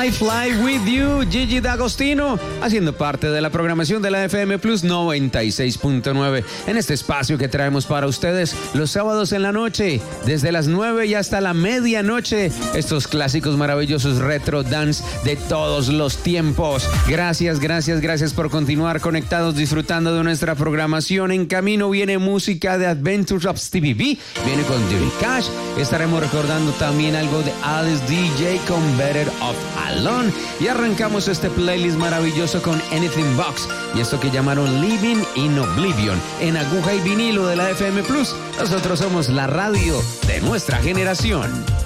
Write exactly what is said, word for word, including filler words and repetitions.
I Fly With You, Gigi D'Agostino, haciendo parte de la programación de la F M Plus noventa y seis punto nueve, en este espacio que traemos para ustedes los sábados en la noche, desde las nueve y hasta la medianoche, estos clásicos maravillosos retro dance de todos los tiempos. Gracias, gracias, gracias por continuar conectados, disfrutando de nuestra programación. En camino viene música de Adventures of Stevie B, viene con Dirty Cash, estaremos recordando también algo de Alice D J con Better Off Alone, y arrancamos este playlist maravilloso con Anything Box y esto que llamaron Living in Oblivion en aguja y vinilo de la F M Plus. Nosotros somos la radio de nuestra generación.